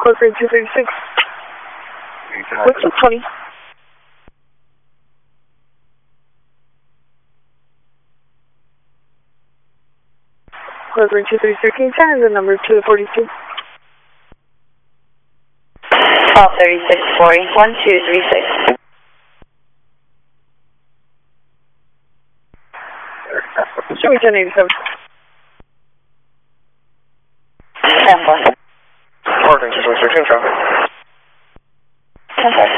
Close range 236. What's up, Tony? Close range 236. Can you send the number to the 42? 1236 40 1236. Show me 1087. 10-1. 236正常。